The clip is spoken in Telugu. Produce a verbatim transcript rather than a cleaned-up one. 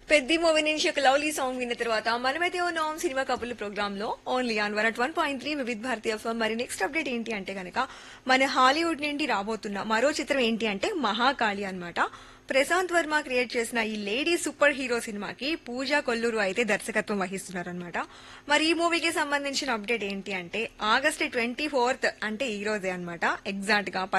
పెద్ద మూవీ నుంచి ఒక లవ్లీ సాంగ్ విన్న తర్వాత మనమైతే ఉన్నాం సినిమా కబుర్లు ప్రోగ్రామ్ లో only on one at one point three వివిధ భారతీయ ఎఫ్ఎం. మరి నెక్స్ట్ అప్డేట్ ఏంటి అంటే గనక మన హాలీవుడ్ నుండి రాబోతున్న మరో చిత్రం ఏంటి అంటే మహాకాళి అన్నమాట. ప్రశాంత్ వర్మ క్రియేట్ చేసిన ఈ లేడీ సూపర్ హీరో సినిమాకి పూజా కొల్లూరు అయితే దర్శకత్వం వహిస్తున్నారనమాట. మరి ఈ మూవీకి సంబంధించిన అప్డేట్ ఏంటి అంటే ఆగస్ట్ ట్వంటీ ఫోర్త్ అంటే ఈ రోజే అనమాట ఎగ్జాక్ట్ గా